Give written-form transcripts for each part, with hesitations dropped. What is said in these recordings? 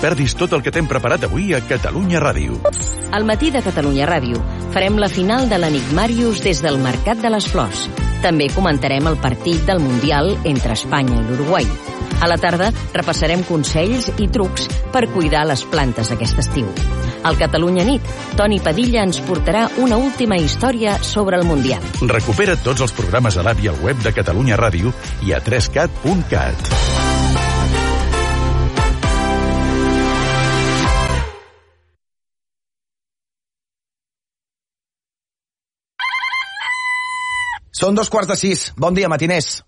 perdis tot el que t'hem preparat avui a Catalunya Ràdio. Al matí de Catalunya Ràdio farem la final de l'Enigmàrius des del Mercat de les Flors. També comentarem el partit del Mundial entre Espanya i l'Uruguai. A la tarda repassarem consells i trucs per cuidar les plantes aquest estiu. Al Catalunya Nit, Toni Padilla ens portarà una última història sobre el Mundial. Recupera tots els programes a l'app i al web de Catalunya Ràdio i a 3cat.cat. Són 5:15. Bon dia, matiners.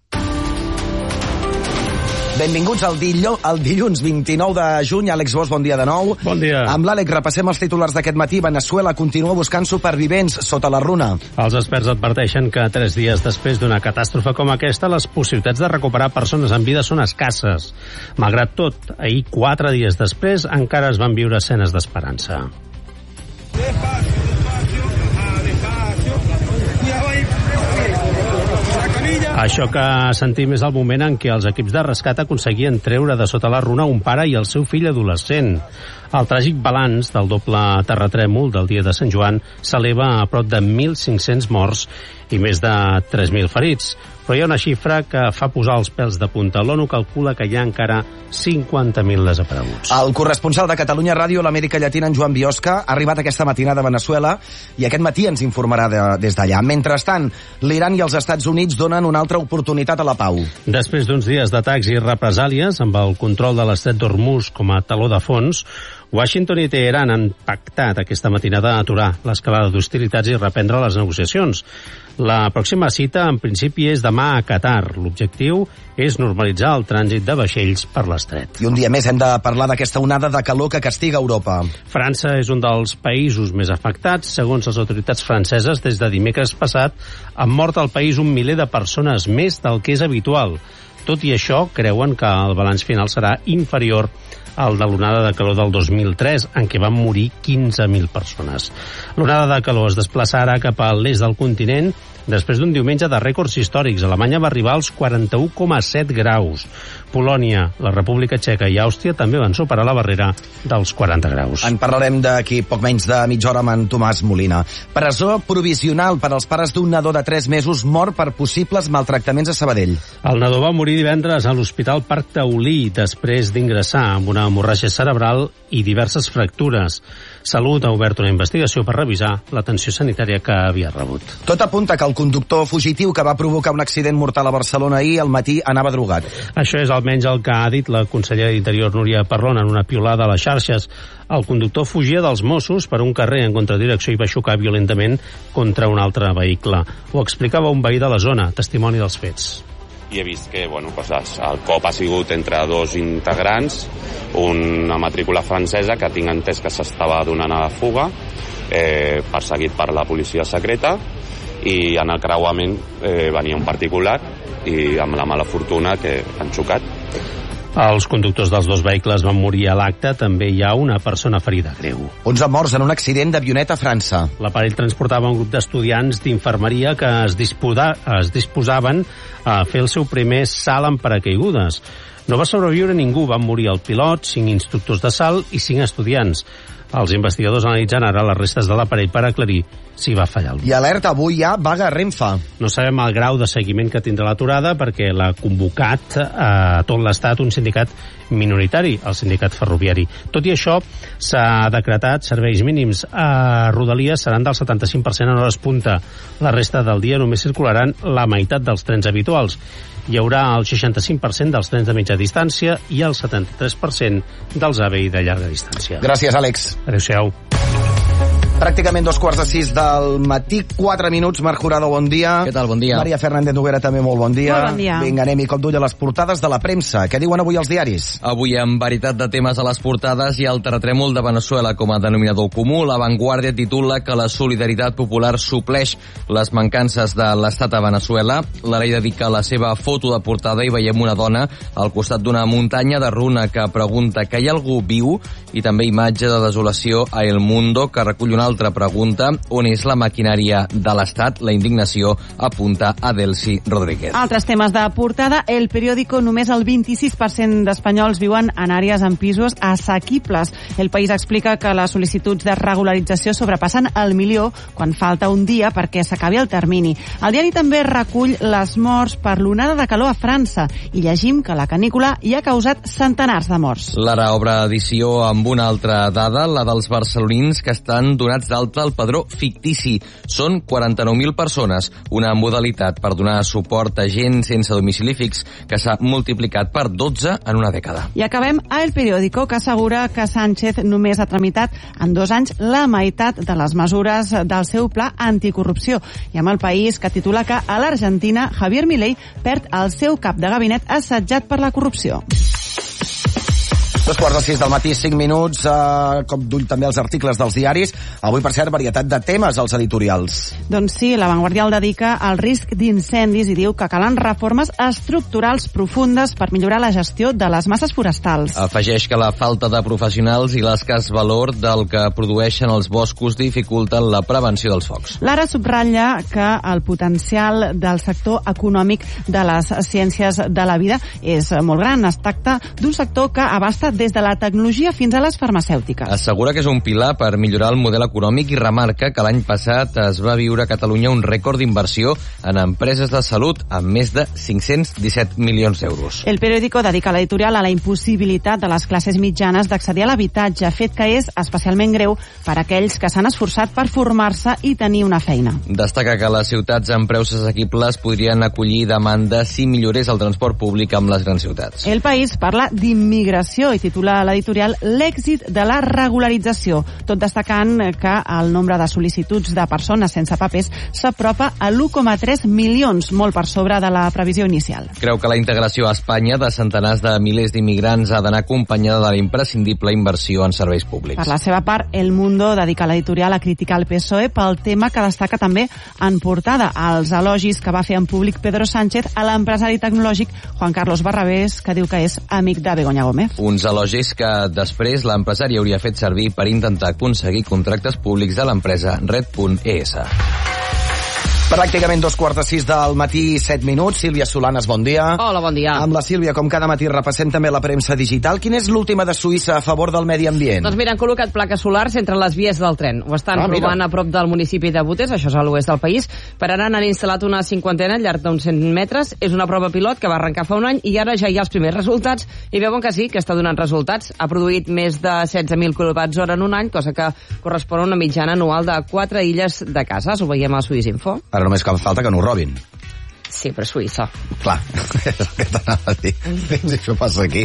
Benvinguts al dilluns 29 de juny. Àlex Bosch, bon dia de nou. Bon dia. Amb l'Àlex repassem els titulars d'aquest matí. Veneçuela continua buscant supervivents sota la runa. Els experts adverteixen que 3 dies després d'una catàstrofe com aquesta, les possibilitats de recuperar persones en vida són escasses. Malgrat tot, ahir, 4 dies després, encara es van viure escenes d'esperança. Això que sentim és el moment en què els equips de rescat aconseguien treure de sota la runa un pare i el seu fill adolescent. El tràgic balanç del doble terratrèmol del dia de Sant Joan s'eleva a prop de 1.500 morts i més de 3.000 ferits. Però hi ha una xifra que fa posar els pèls de punta. L'ONU calcula que hi ha encara 50.000 desapareguts. El corresponsal de Catalunya Ràdio a l'Amèrica Llatina, en Joan Biosca, ha arribat aquesta matinada a Veneçuela i aquest matí ens informarà des d'allà. Mentrestant, l'Iran i els Estats Units donen una altra oportunitat a la pau. Després d'uns dies d'atacs i represàlies, amb el control de l'estret d'Hormuz com a taló de fons, Washington i Teheran han pactat aquesta matinada aturar l'escalada d'hostilitats i reprendre les negociacions. La pròxima cita, en principi, és demà a Qatar. L'objectiu és normalitzar el trànsit de vaixells per l'estret. I un dia més hem de parlar d'aquesta onada de calor que castiga Europa. França és un dels països més afectats. Segons les autoritats franceses, des de dimecres passat han mort al país 1 miler de persones, més del que és habitual. Tot i això, creuen que el balanç final serà inferior al de l'onada de calor del 2003, en què van morir 15.000 persones. L'onada de calor es desplaça ara cap a l'est del continent després d'un diumenge de rècords històrics. Alemanya va arribar als 41,7 graus. Polònia, la República Txeca i Àustria també van superar la barrera dels 40 graus. En parlarem d'aquí poc menys de mitja hora amb en Tomàs Molina. Presó provisional per als pares d'un nadó de 3 mesos mort per possibles maltractaments a Sabadell. El nadó va morir divendres a l'Hospital Parc Taulí després d'ingressar amb una hemorràgia cerebral i diverses fractures. Salut ha obert una investigació per revisar l'atenció sanitària que havia rebut. Tot apunta que el conductor fugitiu que va provocar un accident mortal a Barcelona ahir al matí anava drogat. Això és almenys el que ha dit la consellera d'Interior Núria Parlon en una piulada a les xarxes. El conductor fugia dels Mossos per un carrer en contradirecció i va xocar violentament contra un altre vehicle. Ho explicava un veí de la zona, testimoni dels fets. I he vist que el cop ha sigut entre 2 integrants, una matrícula francesa que tinc entès que s'estava donant a la fuga, perseguit per la policia secreta, i en el creuament venia un particular i amb la mala fortuna que han xocat. Els conductors dels 2 vehicles van morir a l'acte. També hi ha una persona ferida greu. 11 morts en un accident d'avioneta a França. L'aparell transportava un grup d'estudiants d'infermeria que es disposaven a fer el seu primer salt en paracaigudes. No va sobreviure ningú, van morir el pilot, 5 instructors de salt i 5 estudiants. Els investigadors analitzen ara les restes de l'aparell per aclarir si va fallar algú. I alerta, avui hi ha vaga a Renfe. No sabem el grau de seguiment que tindrà l'aturada perquè l'ha convocat a tot l'estat un sindicat minoritari, el sindicat ferroviari. Tot i això, s'ha decretat serveis mínims a Rodalies seran del 75% en hores punta. La resta del dia només circularan la meitat dels trens habituals. Hi haurà el 65% dels trens de mitja distància i el 73% dels AVI de llarga distància. Gràcies, Àlex. Adéu-siau. Pràcticament 5:15 del matí, 4 minuts. Marc Jurado, bon dia. Què tal, bon dia. Maria Fernández Noguera, també molt bon dia. Molt bon dia. Vinga, anem-hi cop d'ull a les portades de la premsa. Què diuen avui els diaris? Avui, amb varietat de temes a les portades, hi ha el terratrèmol de Veneçuela com a denominador comú. La Vanguardia titula que la solidaritat popular supleix les mancances de l'estat a Veneçuela. La Ley dedica la seva foto de portada i veiem una dona al costat d'una muntanya de runa que pregunta que hi ha algú viu, i també imatge de desolació a El Mundo, que recull una altra altra pregunta: on és la maquinària de l'Estat? La indignació, apunta Adelsi Rodríguez. Altres temes de portada. El periòdico: només el 26% d'espanyols viuen en àrees amb pisos assequibles. El País explica que les sol·licituds de regularització sobrepassen el 1.000.000 quan falta un dia perquè s'acabi el termini. El diari també recull les morts per l'onada de calor a França i llegim que la canícula hi ha causat centenars de morts. L'Ara obre edició amb una altra dada, la dels barcelonins que estan donats d'alta al padró fictici. Són 49.000 persones, una modalitat per donar suport a gent sense domicili fix que s'ha multiplicat per 12 en una dècada. I acabem a El Periódico, que assegura que Sánchez només ha tramitat en 2 anys la meitat de les mesures del seu pla anticorrupció. I amb El País, que titula que a l'Argentina Javier Milei perd el seu cap de gabinet assetjat per la corrupció. 2:45 del matí, 5 minuts, cop d'ull també als articles dels diaris. Avui, per cert, varietat de temes als editorials. Doncs sí, La Vanguardia el dedica al risc d'incendis i diu que calen reformes estructurals profundes per millorar la gestió de les masses forestals. Afegeix que la falta de professionals i l'escàs valor del que produeixen els boscos dificulten la prevenció dels focs. L'Ara subratlla que el potencial del sector econòmic de les ciències de la vida és molt gran. Es tracta d'un sector que abasta des de la tecnologia fins a les farmacèutiques. Assegura que és un pilar per millorar el model econòmic i remarca que l'any passat es va viure a Catalunya un rècord d'inversió en empreses de salut amb més de 517 milions d'euros. El Periódico dedica l'editorial a la impossibilitat de les classes mitjanes d'accedir a l'habitatge, fet que és especialment greu per a aquells que s'han esforçat per formar-se i tenir una feina. Destaca que les ciutats amb preus assequibles podrien acollir demanda si millorés el transport públic amb les grans ciutats. El País parla d'immigració i titula l'editorial l'èxit de la regularització, tot destacant que el nombre de sol·licituds de persones sense papers s'apropa a l'1,3 milions, molt per sobre de la previsió inicial. Creu que la integració a Espanya de centenars de milers d'immigrants ha d'anar acompanyada de la imprescindible inversió en serveis públics. Per la seva part, El Mundo dedica l'editorial a criticar el PSOE pel tema que destaca també en portada, els elogis que va fer en públic Pedro Sánchez a l'empresari tecnològic Juan Carlos Barrabés, que diu que és amic de Begoña Gómez. Uns elogis que després l'empresari hauria fet servir per intentar aconseguir contractes públics de l'empresa Red.es. Pràcticament 2:45 del matí, 7 minuts. Sílvia Solanes, bon dia. Hola, bon dia. Amb la Sílvia, com cada matí, repassem també la premsa digital. Quina és l'última de Suïssa a favor del medi ambient? Doncs mira, han col·locat plaques solars entre les vies del tren. Ho estan provant a prop del municipi de Bouters, això és a l'oest del país. Per ara n'han instal·lat una cinquantena al llarg d'uns 100 metres. És una prova pilot que va arrencar fa un any i ara ja hi ha els primers resultats. I veuen que sí, que està donant resultats. Ha produït més de 16.000 kWh en un any, cosa que correspon a una mitjana anual de 4 illes de cases. Ho veiem a Suïssinfo. Ara només cal falta que no ho robin. Sí, però Suïssa. Clar, és el que t'anava a dir. Si això passa aquí.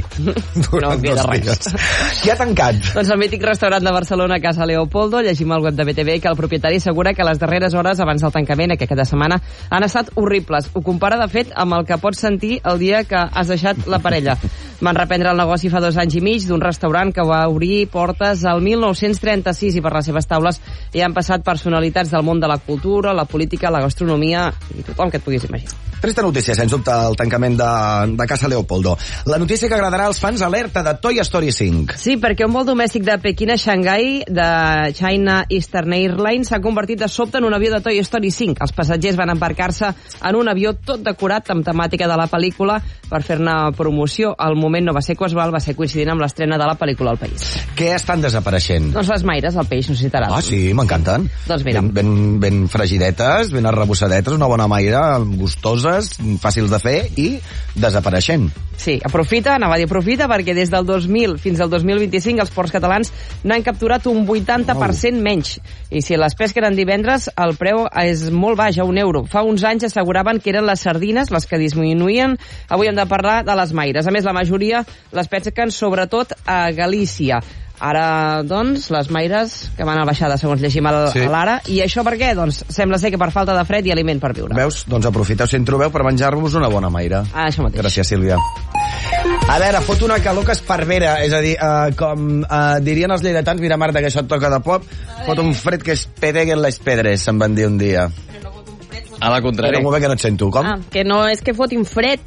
No queda res. Qui ha tancat? Doncs el mític restaurant de Barcelona, Casa Leopoldo. Llegim al web de BTV que el propietari assegura que les darreres hores abans del tancament, aquest de setmana, han estat horribles. Ho compara, de fet, amb el que pots sentir el dia que has deixat la parella. Van reprendre el negoci fa 2 anys i mig d'un restaurant que va obrir portes al 1936 i per les seves taules hi han passat personalitats del món de la cultura, la política, la gastronomia i tothom que et puguis imaginar. Trista notícia, sens dubte, el tancament de Casa Leopoldo. La notícia que agradarà als fans, alerta de Toy Story 5. Sí, perquè un vol domèstic de Pequín a Xangai, de China Eastern Airlines, s'ha convertit de sobte en un avió de Toy Story 5. Els passatgers van embarcar-se en un avió tot decorat amb temàtica de la pel·lícula per fer-ne promoció. El moment no va ser casual, va ser coincidint amb l'estrena de la pel·lícula al país. Què estan desapareixent? Doncs les maires, el peix, no sé si t'agrada. Ah, sí, m'encanten. Doncs mira. Ben fregidetes, ben arrebossadetes, una bona maire, gustoses, fàcils de fer i desapareixent. Sí, aprofita, perquè des del 2000 fins al 2025 els ports catalans n'han capturat un 80% menys. I si les pesquen divendres, el preu és molt baix, a €1. Fa uns anys asseguraven que eren les sardines les que disminuïen. Avui hem de parlar de les maires. A més, la majoria les pesquen sobretot a Galícia. Ara, doncs, les maires que van a baixada, segons llegim a l'Ara. I això per què? Doncs sembla ser que per falta de fred i aliment per viure. Veus? Doncs aprofiteu si en trobeu per menjar-vos una bona maire. Ah, això mateix. Gràcies, Sílvia. A veure, fot una calor que esparvera, és a dir, com dirien els lleidatans, mira, Marta, que això et toca de pop, fot un fred que es pedeguen les pedres, se'n van dir un dia. A la contrària. Espera un moment que no et sento, com? Que no és que fotin fred.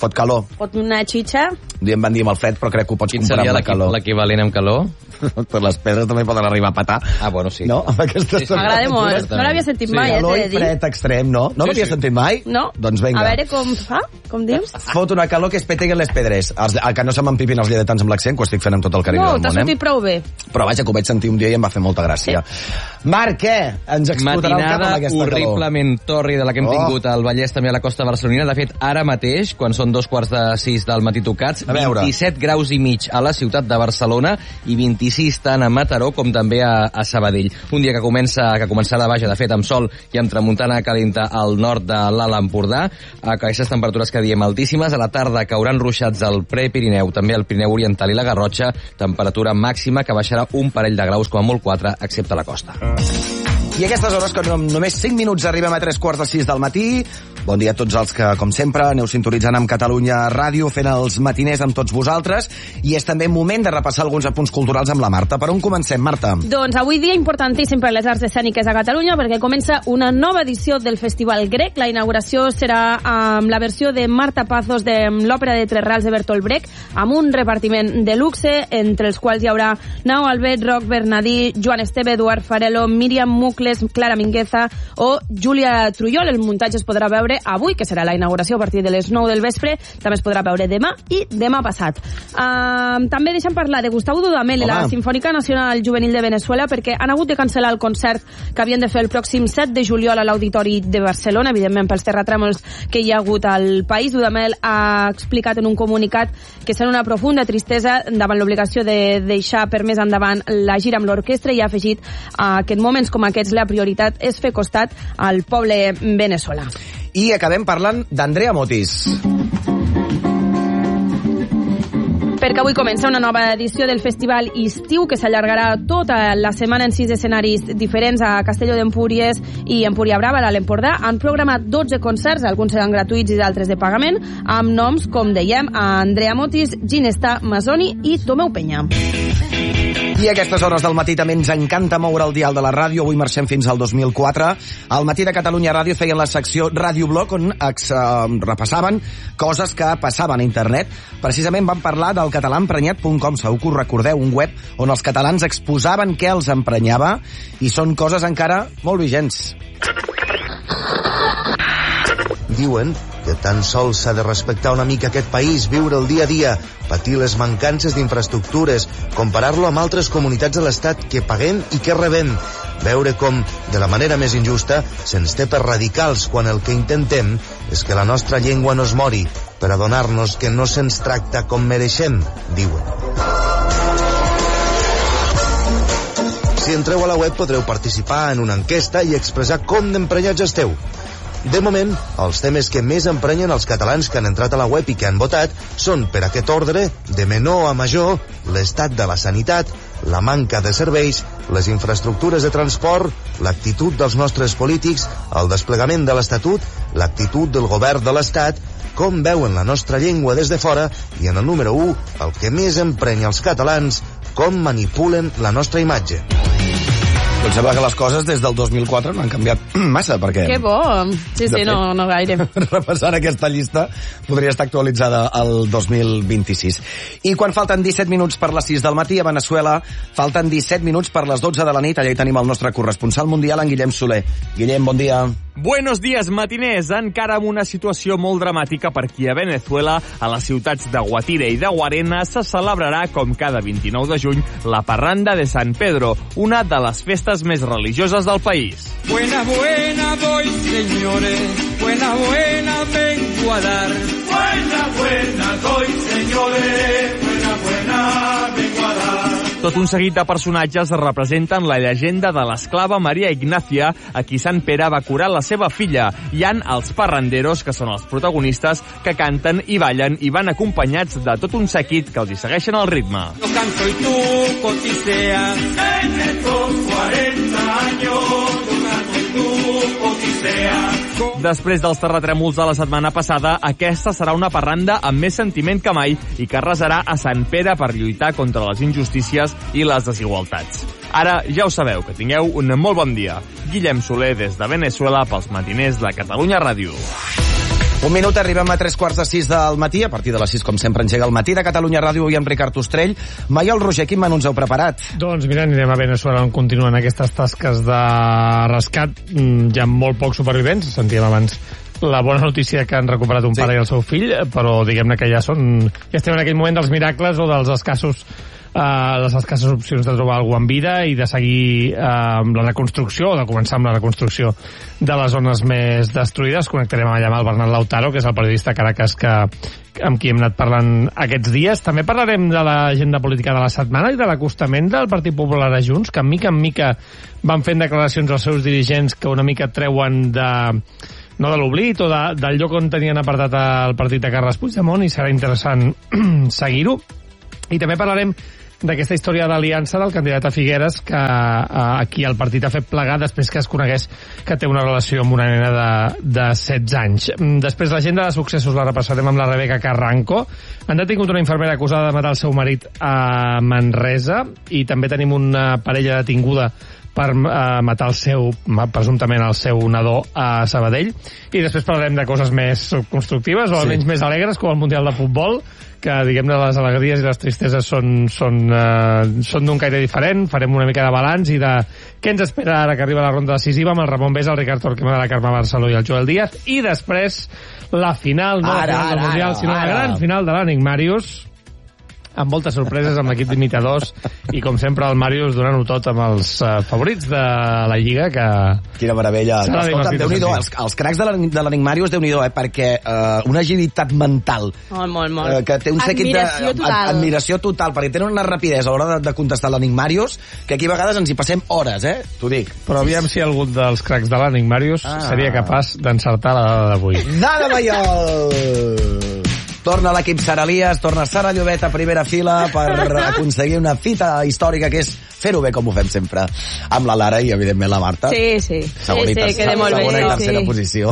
Fot calor. Fot una xitxa. En van dir amb el fred, però crec que ho pots Quin comparar seria amb la calor. l'equivalent amb calor? Per les pedres també poden arribar a patar. Ah, bueno, sí. No? Amb aquestes M'agrada molt. No l'havia sentit mai, calor t'he i de dir. fred extrem, no? No l'havia sentit mai? No. Doncs vinga. A veure com fa, com dius? Fot una calor que es peteguen les pedres. Que no se m'empipin els lleidatans amb l'accent, que ho estic fent amb tot el carinyo No, del t'ha món. sortit prou bé. Però vaja, que ho vaig sentir un dia i em va fer molta gràcia. Marc, què? Ens explotarà el cap amb Matinada aquesta calor. horriblement tòrrida la que hem tingut al Vallès, també a la costa barcelonina. De fet, ara mateix, quan són 2:45 del matí tocats, A veure. 27 graus i mig a la ciutat de Barcelona i 26 tant a Mataró com també a Sabadell. Un dia que començarà, vaja, de fet, amb sol i amb tramuntana calenta al nord de l'Alt Empordà. Aquestes temperatures que diem altíssimes. A la tarda cauran ruixats al Prepirineu, també al Pirineu Oriental i la Garrotxa. Temperatura màxima que baixarà un parell de graus, com a molt 4, excepte a la costa. I a aquestes hores, que només 5 minuts arribem a 3:45 del matí. Bon dia a tots els que, com sempre, aneu sintonitzant amb Catalunya Ràdio, fent els matiners amb tots vosaltres. I és també moment de repassar alguns apunts culturals amb la Marta. Per on comencem, Marta? Doncs avui dia importantíssim per les arts escèniques a Catalunya, perquè comença una nova edició del Festival Grec. La inauguració serà amb la versió de Marta Pazos de l'òpera de Tres Rals de Bertolt Brecht, amb un repartiment de luxe, entre els quals hi haurà Nau Albet, Roc Bernadí, Joan Esteve, Eduard Farelo, Míriam Mucles, Clara Mingueza o Júlia Trullol. El muntatge es podrà veure avui, que serà la inauguració a partir de les 9 del vespre. També es podrà veure demà i demà passat. També deixem parlar de Gustavo Dudamel i la Sinfònica Nacional Juvenil de Veneçuela, perquè han hagut de cancel·lar el concert que havien de fer el pròxim 7 de juliol a l'Auditori de Barcelona, evidentment pels terratrèmols que hi ha hagut al país. Dudamel ha explicat en un comunicat que sent una profunda tristesa davant l'obligació de deixar per més endavant la gira amb l'orquestra, i ha afegit que en moments com aquests la prioritat és fer costat al poble veneçolà. I acabem parlant d'Andrea Motis. Perquè avui comença una nova edició del Festival Estiu, que s'allargarà tota la setmana en 6 escenaris diferents a Castelló d'Empúries i Empúria Brava, a l'Empordà. Han programat 12 concerts, alguns seran gratuïts i d'altres de pagament, amb noms, com dèiem, a Andrea Motis, Ginesta Masoni i Tomeu Penya. I a aquestes hores del matí també ens encanta moure el dial de la ràdio. Avui marxem fins al 2004. Al matí de Catalunya Ràdio feien la secció Radioblog, on repassaven coses que passaven a internet. Precisament van parlar del catalàemprenyat.com. Segur que us recordeu, un web on els catalans exposaven què els emprenyava, i són coses encara molt vigents. Diuen que tan sols s'ha de respectar una mica aquest país, viure el dia a dia, patir les mancances d'infraestructures, comparar-lo amb altres comunitats de l'Estat que paguem i que rebem, veure com, de la manera més injusta, se'ns té per radicals quan el que intentem és que la nostra llengua no es mori, per adonar-nos que no se'ns tracta com mereixem, diuen. Si entreu a la web podreu participar en una enquesta i expressar com d'emprenyats esteu. De moment, els temes que més emprenyen els catalans que han entrat a la web i que han votat són, per aquest ordre, de menor a major, l'estat de la sanitat, la manca de serveis, les infraestructures de transport, l'actitud dels nostres polítics, el desplegament de l'Estatut, l'actitud del govern de l'Estat, com veuen la nostra llengua des de fora, i en el número 1, el que més emprenya els catalans, com manipulen la nostra imatge. Doncs sembla que les coses des del 2004 no han canviat massa, perquè... Que bo! Sí, no gaire. Repassant aquesta llista podria estar actualitzada al 2026. I quan falten 17 minuts per les 6 del matí a Veneçuela, falten 17 minuts per les 12 de la nit. Allà hi tenim el nostre corresponsal mundial, en Guillem Soler. Guillem, bon dia. Buenos días, matiners. Encara amb una situació molt dramàtica per aquí a Veneçuela, a les ciutats de Guatire i de Guarena se celebrarà, com cada 29 de juny, la Parranda de San Pedro, una de les festes més religioses del país. Buena, buena voy, señores, buena, buena vengo a dar. Buena, buena doy, señores, buena, buena vengo a dar. Tot un seguit de personatges representen la llegenda de l'esclava Maria Ignàcia, a qui Sant Pere va curar la seva filla. Hi han els parranderos, que són els protagonistes, que canten i ballen i van acompanyats de tot un seguit que els hi segueixen el ritme. Yo canto y tú cotiseas en estos 40 años. Yo canto y tú cotiseas. Després dels terratrèmols de la setmana passada, aquesta serà una parranda amb més sentiment que mai i que resarà a Sant Pere per lluitar contra les injustícies i les desigualtats. Ara ja ho sabeu, que tingueu un molt bon dia. Guillem Soler des de Veneçuela pels matiners de Catalunya Ràdio. Un minut, arribem a 3:45 del matí. A partir de les 6, com sempre, engega el matí de Catalunya Ràdio. Avui amb Ricard Ostrell. Maiol Roger, quin menú ens heu preparat? Doncs mira, anirem a Veneçuela on continuen aquestes tasques de rescat. Hi ha molt pocs supervivents. Sentíem abans la bona notícia que han recuperat un pare i el seu fill, però diguem-ne que ja estem en aquell moment dels miracles o dels escassos les escasses opcions de trobar algú en vida i de seguir amb la reconstrucció o de començar amb la reconstrucció de les zones més destruïdes. Connectarem allà amb el Bernat Lautaro, que és el periodista a Caracas amb qui hem anat parlant aquests dies. També parlarem de l'agenda política de la setmana i de l'acostament del Partit Popular a Junts, que mica en mica van fent declaracions als seus dirigents que una mica treuen no de l'oblit o del lloc on tenien apartat el partit de Carles Puigdemont, i serà interessant seguir-ho. I també parlarem d'aquesta història d'aliança del candidat a Figueres que aquí el partit ha fet plegar després que es conegués que té una relació amb una nena de 16 anys. Després l'agenda de successos la repassarem amb la Rebeca Carranco. Han detingut una infermera acusada de matar el seu marit a Manresa, i també tenim una parella detinguda per matar presumptament el seu nadó a Sabadell. I després parlarem de coses més constructives o almenys més alegres, com el Mundial de Futbol, que diguem-ne les alegries i les tristeses són d'un caire diferent. Farem una mica de balanç i de què ens espera ara que arriba la ronda decisiva amb el Ramon Besa, el Ricard Torquemada, la Carme Barceló i el Joel Díaz. I després la final, no la final del Mundial, sinó la gran final de l'Ànic Màrius, amb moltes sorpreses amb l'equip d'imitadors i, com sempre, el Màrius donant-ho tot amb els favorits de la Lliga, que... Quina meravella. Escolta, Déu-n'hi-do, els cracs de l'Ànic Màrius, Déu-n'hi-do, perquè una agilitat mental que té un seguit d'admiració total, perquè tenen una rapidesa a l'hora de contestar l'Ànic Màrius, que aquí a vegades ens hi passem hores, t'ho dic. Però aviam si algun dels cracs de l'Ànic Màrius seria capaç d'encertar la dada d'avui. Dada Maiol! Torna l'equip Sara Elias, torna Sara Llobet a primera fila per aconseguir una fita històrica, que és fer-ho bé com ho fem sempre, amb la Lara i, evidentment, la Marta. Sí, segona i tercera posició.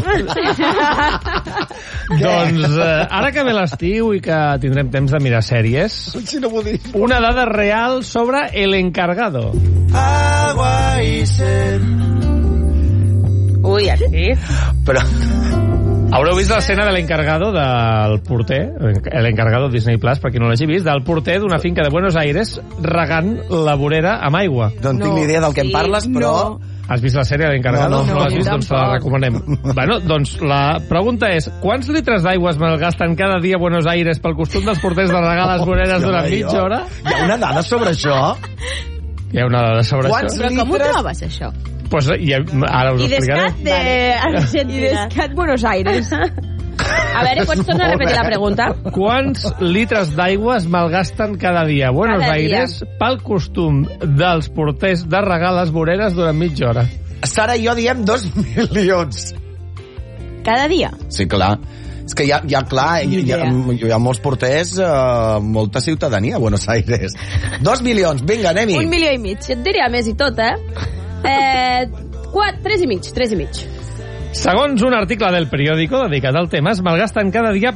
Doncs ara que ve l'estiu i que tindrem temps de mirar sèries, una dada real sobre El Encargado. Agua y sed. Ui, aquí. Però... Haureu vist l'escena de l'encargado del porter, l'encargado Disney Plus, per qui no l'hagi vist, del porter d'una finca de Buenos Aires regant la vorera amb aigua. No tinc ni idea del que em parles, però... Has vist la sèrie de l'encargado? No l'has vist? Doncs te la recomanem. Bueno, doncs la pregunta és, quants litres d'aigua es malgasten cada dia a Buenos Aires pel costum dels porters de regar les voreres durant mitja hora? Hi ha una dada sobre això? Hi ha una dada sobre això. Però com ho trobes, això? Pues ara us ho explicaré. I d'escat Buenos Aires. A veure, pots tornar a repetir la pregunta? Quants litres d'aigua es malgasten cada dia a Buenos Aires pel costum dels porters de regar les voreres durant mitja hora? Sara i jo diem 2 milions. Cada dia? Sí, clar. És que hi ha molts porters, molta ciutadania a Buenos Aires. 2 milions, vinga, anem-hi. 1,5 milions. Et diria més i tot, 3 i mig. Segons un article del periòdico dedicat al tema, es malgasten cada dia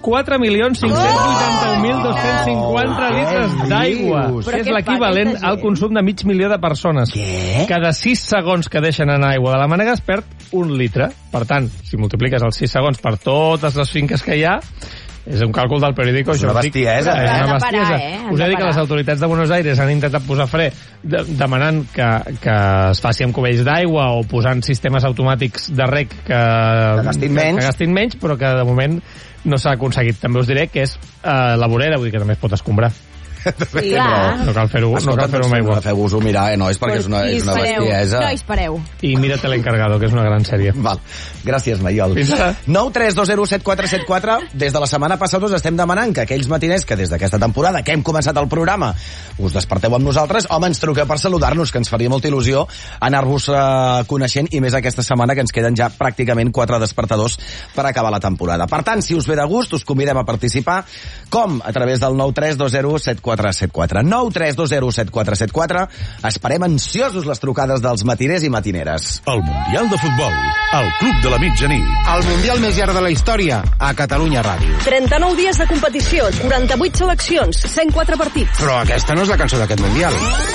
24.581.250 litres d'aigua. Que és l'equivalent al consum de 500.000 de persones. Què? Cada 6 segons que deixen anar aigua de la mànega es perd 1 litre. Per tant, si multipliques els 6 segons per totes les finques que hi ha, és un càlcul del periòdico. És una bestiesa. És una bestiesa. Us he dit que les autoritats de Buenos Aires han intentat posar fre demanant que es faci amb cubells d'aigua o posant sistemes automàtics de reg que gastin menys, però que de moment no s'ha aconseguit. També us diré que és la vorera, vull dir que també es pot escombrar. Sí, no cal fer-ho amb aigua. Feu-vos-ho mirar, nois, perquè és una bestiesa. No, espereu. I mira't l'encargado, que és una gran sèrie. Val. Gràcies, Maiol. 932017474. Des de la setmana passada us estem demanant que aquells matiners que des d'aquesta temporada, que hem començat el programa, us desperteu amb nosaltres, home, ens truqueu per saludar-nos, que ens faria molta il·lusió anar-vos coneixent, i més aquesta setmana que ens queden ja pràcticament 4 despertadors per acabar la temporada. Per tant, si us ve de gust, us convidem a participar, com? A través del 932017474. 932017474. Esperem ansiosos les trucades dels matiners i matineres. El Mundial de Futbol, el Club de la Mitjanit. El Mundial més llarg de la història, a Catalunya Ràdio. 39 dies de competició, 48 seleccions, 104 partits. Però aquesta no és la cançó d'aquest Mundial.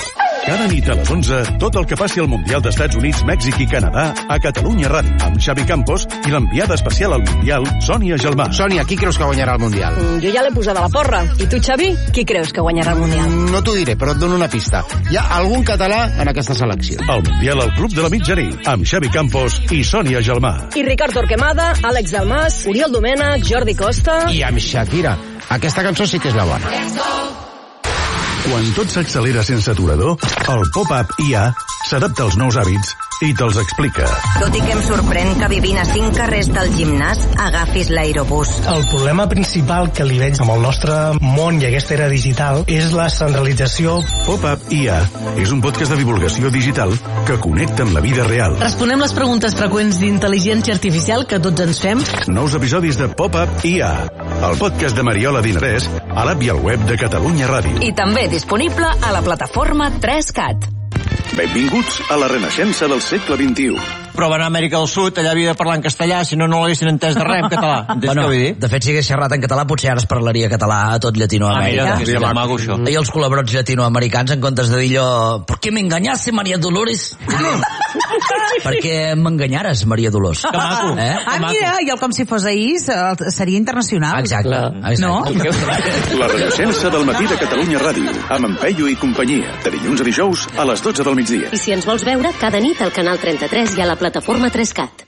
Cada nit a les 11, tot el que passi al Mundial d'Estats Units, Mèxic i Canadà a Catalunya Ràdio, amb Xavi Campos i l'enviada especial al Mundial, Sònia Gelmà. Sònia, qui creus que guanyarà el Mundial? Jo ja l'he posada a la porra. I tu, Xavi, qui creus que guanyarà el Mundial? No t'ho diré, però et dono una pista. Hi ha algun català en aquesta selecció. El Mundial al Club de la Mitjanit, amb Xavi Campos i Sònia Gelmà. I Ricard Torquemada, Àlex Dalmas, Oriol Domènech, Jordi Costa... I amb Shakira. Aquesta cançó sí que és la bona. Quan tot s'accelera sense aturador, el pop-up IA s'adapta als nous hàbits i te'ls explica. Tot i que em sorprèn que vivint a 5 carrers del gimnàs agafis l'aerobús. El problema principal que li veig amb el nostre món i aquesta era digital és la centralització. Pop-up IA és un podcast de divulgació digital que connecta amb la vida real. Responem les preguntes freqüents d'intel·ligència artificial que tots ens fem. Nous episodis de Pop-up IA, el podcast de Mariola Dinarès, a l'app i al web de Catalunya Ràdio. I també disponible a la plataforma 3CAT. Benvinguts a la renaixença del segle XXI. Però va anar a Amèrica del Sud, allà havia de parlar en castellà, si no, no l'haguessin entès de res en català. Bueno, de fet, si hagués xerrat en català, potser ara es parlaria català a tot Llatinoamèrica. Mira, que maco, això. I els culebrots llatinoamericans, en comptes de dir allò, ¿por qué me engañaste, María Dolores? Perquè m'enganyares, Maria Dolors. Que maco. Mira, i el com si fos ahir seria internacional. Exacte. No? La renaixença del matí de Catalunya Ràdio, amb en Peyu i companyia, de dilluns a dijous a les 12 del migdia. I si ens vols veure, cada nit al canal 33 i a la plataforma 3CAT.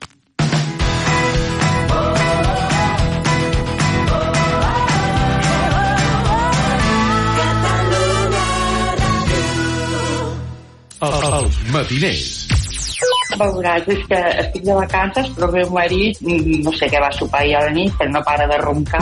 Els matiners. Veuràs, és que estic de vacances, però el meu marit, no sé què va sopar ahir a la nit, però no para de roncar.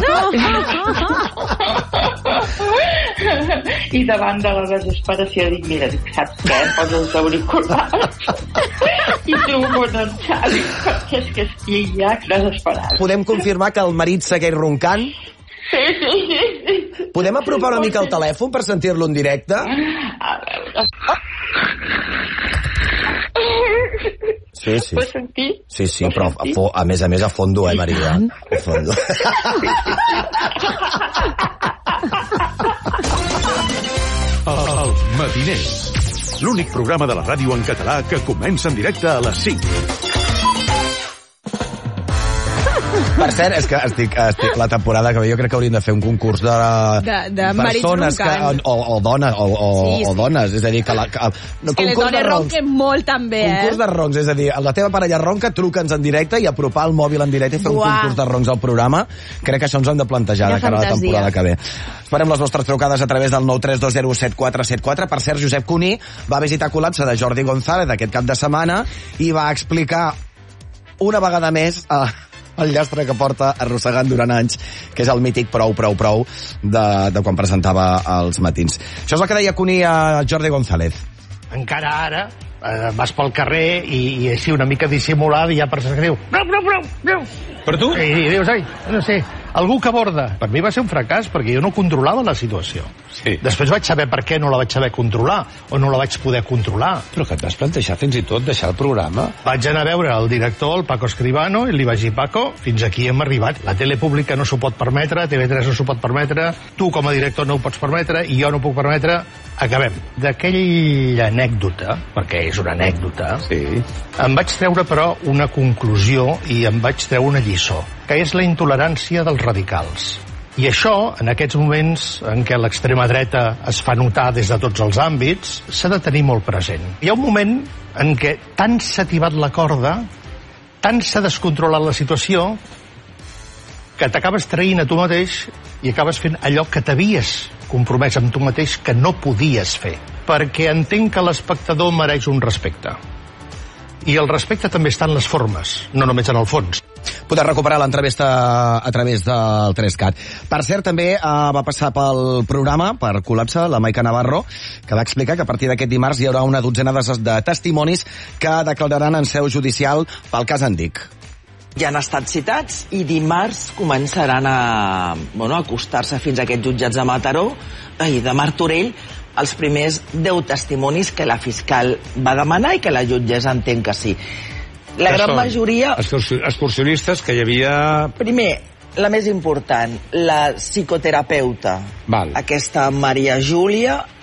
I davant de la desesperació dic, mira, saps què? Em poso els auriculars i tu pots entrar, perquè és que estic ja desesperat. Podem confirmar que el marit segueix roncant? Sí. Podem apropar una mica el telèfon per sentir-lo en directe? A veure... Sí, sí. Pots sentir? Sí, sí, però a més a fondo, Maria? A fondo. Els matiners. L'únic programa de la ràdio en català que comença en directe a les 5. Per cert, és que estic la temporada que ve, jo crec que hauríem de fer un concurs de persones que, o dones, és a dir, que les dones ronquen molt també, concurs de roncs, és a dir, la teva parella ronca, truca'ns en directe i apropar el mòbil en directe i fer un concurs de roncs al programa. Crec que això ens ho hem de plantejar de cara a la temporada que ve. Esperem les vostres trucades a través del 932017474. Per cert, Josep Cuní va visitar Col·lapse de Jordi González aquest cap de setmana i va explicar una vegada més el llastre que porta arrossegant durant anys, que és el mític prou de quan presentava els matins. Això és el que deia Cuní a Jordi González. Encara ara vas pel carrer i així una mica dissimulat i hi ha persones que diu brau. Per tu? I dius, ai, no sé, algú que aborda. Per mi va ser un fracàs perquè jo no controlava la situació. Sí. Després vaig saber per què no la vaig saber controlar o no la vaig poder controlar. Però que et vas plantejar fins i tot deixar el programa? Vaig anar a veure el director, el Paco Escribano, i li vaig dir, Paco, fins aquí hem arribat. La tele pública no s'ho pot permetre, TV3 no s'ho pot permetre, tu com a director no ho pots permetre i jo no ho puc permetre. Acabem. D'aquella anècdota, perquè és una anècdota, em vaig treure, però, una conclusió i em vaig treure una lliçó, que és la intolerància dels radicals. I això, en aquests moments en què l'extrema dreta es fa notar des de tots els àmbits, s'ha de tenir molt present. Hi ha un moment en què tant s'ha tibat la corda, tant s'ha descontrolat la situació, que t'acabes traint a tu mateix i acabes fent allò que t'havies compromès amb tu mateix que no podies fer. Perquè entenc que l'espectador mereix un respecte. I el respecte també està en les formes, no només en el fons. Podeu recuperar l'entrevista a través del 3CAT. Per cert, també va passar pel programa, per Col·lapse, la Maica Navarro, que va explicar que a partir d'aquest dimarts hi haurà una dotzena de testimonis que declararan en seu judicial pel cas Andic. Ja han estat citats i dimarts començaran a acostar-se fins a aquests jutjats de Mataró i de Martorell els primers 10 testimonis que la fiscal va demanar i que la jutgessa entén que sí. La gran majoria... Excursionistes que hi havia... Primer, la més important, la psicoterapeuta, aquesta Maria Júlia,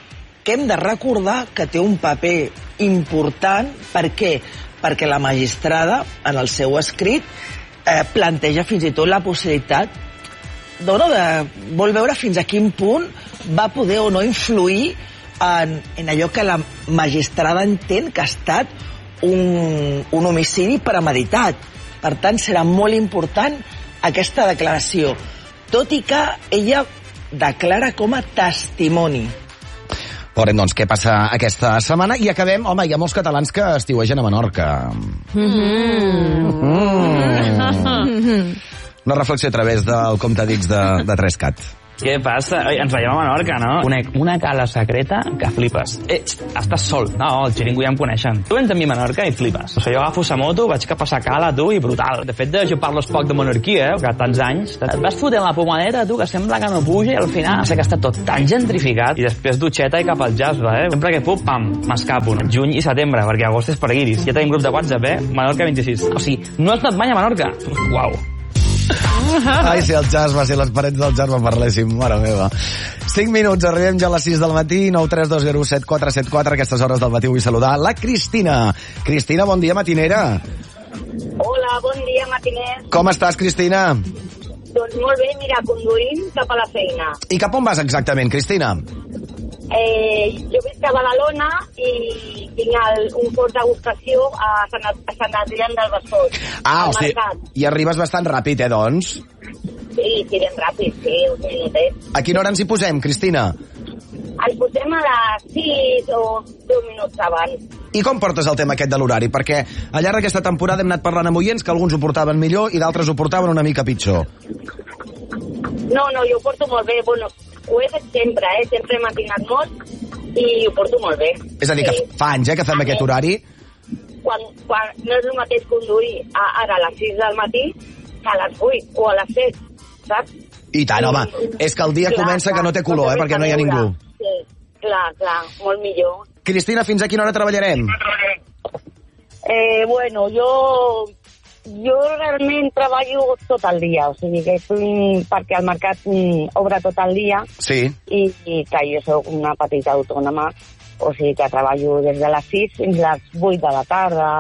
que hem de recordar que té un paper important. Per què? Perquè la magistrada, en el seu escrit, planteja fins i tot la possibilitat vol veure fins a quin punt va poder o no influir en allò que la magistrada entén que ha estat un homicidi premeditat. Per tant, serà molt important aquesta declaració, tot i que ella declara com a testimoni. Veurem, doncs, què passa aquesta setmana. I acabem, home, hi ha molts catalans que estiuegen a Menorca. Una reflexió a través del compte d'X de 3CAT. Què passa? Ens veiem a Menorca, no? Conec una cala secreta que flipes. Estàs sol. No, el xiringo ja em coneixen. Tu vens amb mi a Menorca i flipes. O sigui, jo agafo sa moto, vaig cap a sa cala, tu, i brutal. De fet, jo parlo poc de monarquia, que tants anys. Et vas fotent la pomadera, tu, que sembla que no puja, i al final sé que està tot tan gentrificat. I després dutxeta i cap al Jasba, Sempre que puc, pam, m'escapo. Juny i setembre, perquè agost és per guiris. Ja tenim grup de WhatsApp, Menorca 26. O sigui, no has anat mai a Menorca? Uau. Ai, si el Jasba, si les parets del Jasba parléssim, mare meva. 5 minuts, arribem ja a les 6 del matí, 932017474, aquestes hores del matí vull saludar la Cristina. Cristina, bon dia, matinera. Hola, bon dia, matiners. Com estàs, Cristina? Doncs molt bé, mira, conduint cap a la feina. I cap on vas exactament, Cristina? Jo visc a Badalona i tinc un fort degustació a Sant Adrià del Besòs. O sigui, i arribes bastant ràpid, doncs? Sí, ben ràpid, sí, uns minutets. A quina hora ens hi posem, Cristina? Ens posem a les 6 o 10 minuts abans. I com portes el tema aquest de l'horari? Perquè al llarg d'aquesta temporada hem anat parlant amb oients que alguns ho portaven millor i d'altres ho portaven una mica pitjor. No, jo ho porto molt bé. Bueno, ho he fet sempre, sempre he matinat molt i ho porto molt bé. És a dir, que fa anys, que fem aquest horari? Quan no és el mateix conduir ara a les 6 del matí que a les 8 o a les 7, saps? I tant, home, és que el dia comença que no té color, perquè no hi ha ningú. Sí, clar, molt millor. Cristina, fins a quina hora treballarem? Bueno, jo realment treballo tot el dia, o sigui que perquè el mercat obre tot el dia. Sí. I que jo soc una petita autònoma, o sigui que treballo des de les 6 fins a les 8 de la tarda.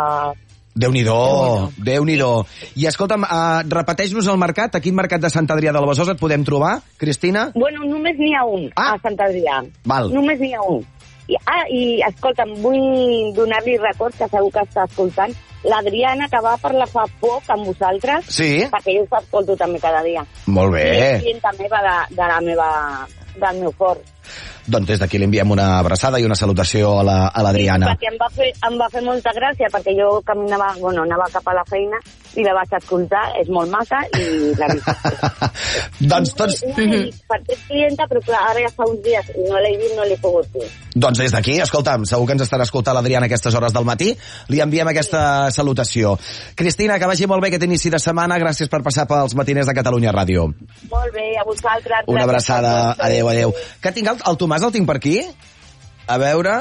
Déu-n'hi-do. I escolta'm, repeteix-nos el mercat. A quin mercat de Sant Adrià del Besòs et podem trobar, Cristina? Bueno, només n'hi ha un a Sant Adrià. Val. Només n'hi ha un. I escolta'm, vull donar-li record, que segur que està escoltant, l'Adriana, que va parlar fa poc amb vosaltres, sí? Perquè jo s'escolto també cada dia. Molt bé. I és client també del meu fort. Doncs des d'aquí li enviem una abraçada i una salutació a l'Adriana. Sí, perquè em va fer molta gràcia, perquè jo anava cap a la feina i la vaig escoltar, és molt maca i la veritat. Doncs tots... Perquè és clienta, però clar, ara ja fa uns dies no l'he vist, no l'he pogut dir. Doncs des d'aquí, escolta'm, segur que ens estarà escoltant l'Adriana a aquestes hores del matí, li enviem aquesta salutació. Cristina, que vagi molt bé aquest inici de setmana, gràcies per passar pels matiners de Catalunya Ràdio. Molt bé, a vosaltres. Una abraçada, adeu. Que tinc el Tomàs, el tinc per aquí? A veure...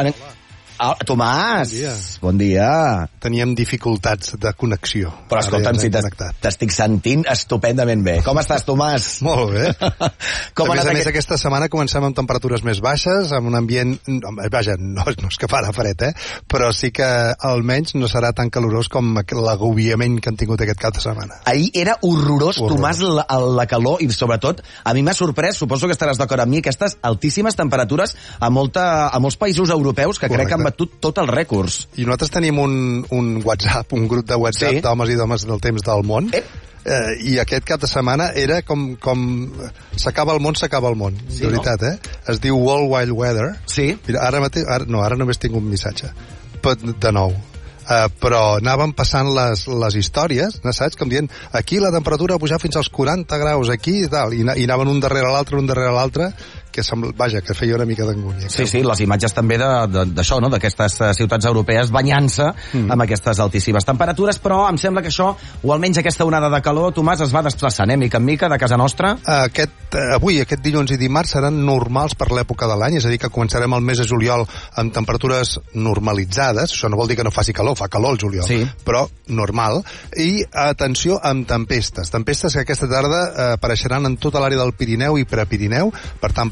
Tomàs, bon dia. Teníem dificultats de connexió. Però escolta'm, si t'estic sentint estupendament bé. Com estàs, Tomàs? Molt bé. A més, aquesta setmana comencem amb temperatures més baixes, amb un ambient... Vaja, no és que farà fred, però sí que almenys no serà tan calorós com l'agobiament que han tingut aquest cap de setmana. Ahir era horrorós, Tomàs, la calor, i sobretot, a mi m'ha sorprès, suposo que estaràs d'acord amb mi, aquestes altíssimes temperatures a molts països europeus que crec que han batut tots els rècords. I nosaltres tenim un WhatsApp, un grup de WhatsApp d'homes i dones del temps del món, i aquest cap de setmana era com s'acaba el món, de veritat, Es diu World Wide Weather. Sí. Mira, ara només tinc un missatge. De nou. Però anàvem passant les històries, saps? Com dient, aquí la temperatura ha pujat fins als 40 graus, aquí i tal, i anaven un darrere l'altre, que feia una mica d'angúnia. Sí, les imatges també d'això, no? D'aquestes ciutats europees banyant-se amb aquestes altíssimes temperatures, però em sembla que això, o almenys aquesta onada de calor, Tomàs, es va desplaçant, mica en mica, de casa nostra. Avui, aquest dilluns i dimarts seran normals per l'època de l'any, és a dir, que començarem el mes de juliol amb temperatures normalitzades, això no vol dir que no faci calor, fa calor el juliol, però normal, i atenció amb tempestes que aquesta tarda apareixeran en tota l'àrea del Pirineu i Prepirineu, per tant,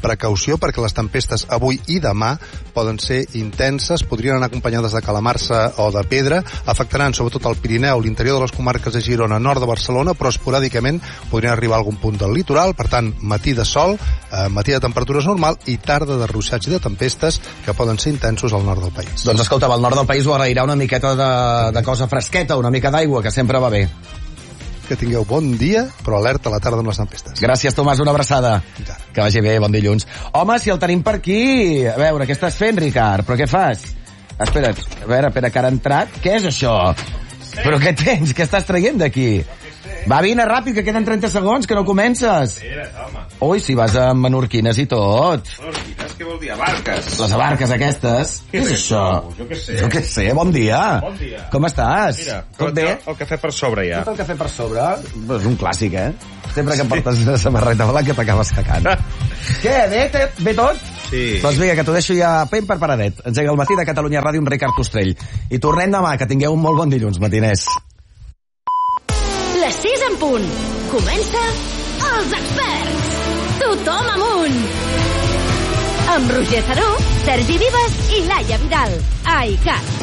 precaució perquè les tempestes avui i demà poden ser intenses, podrien anar acompanyades de calamarsa o de pedra, afectaran sobretot el Pirineu, l'interior de les comarques de Girona, nord de Barcelona, però esporàdicament podrien arribar a algun punt del litoral. Per tant, matí de sol, matí de temperatures normal i tarda de ruixats i de tempestes que poden ser intensos al nord del país. Doncs escolta, al nord del país ho agrairà una miqueta de cosa fresqueta, una mica d'aigua, que sempre va bé. Que tingueu bon dia, però alerta a la tarda amb les tempestes. Gràcies, Tomàs, una abraçada. Que vagi bé, bon dilluns. Home, si el tenim per aquí... A veure, què estàs fent, Ricard? Però què fas? Espera't, a veure, que ara ha entrat. Què és això? Però què tens? Què estàs traient d'aquí? Va, vine ràpid, que queden 30 segons, que no comences. Ui, si vas amb menorquines i tot. Menorquines, què vol dir? Barques. Les barques aquestes. Què és això? Jo què sé, bon dia. Bon dia. Com estàs? Mira, tot bé? El cafè per sobre ja. Tot el cafè per sobre? És un clàssic, Sempre que portes una samarreta blanca t'acabes cagant. Què, bé tot? Sí. Doncs vinga, que t'ho deixo ja ben preparadet. Engega el matí de Catalunya Ràdio amb Ricard Ostrell. I tornem demà, que tingueu un molt bon dilluns, matiners. Les 6 en punt. Comença Els Experts. Tothom amunt. Amb Roger Saró, Sergi Vives i Laia Vidal. A ICAT.